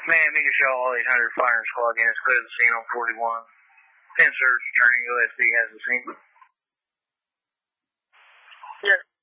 Man, Mega Shaw, all 800 Firing Squad against clear the scene on 41. 10 search, Triangle SD has the scene. Yeah.